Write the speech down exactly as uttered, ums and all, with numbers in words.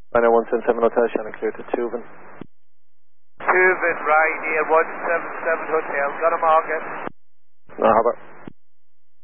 Final one seven seven Hotel, Shannon clear to Tuvin. Tuvin, Ryanair one seven seven Hotel, got him all, good. No, Harbour.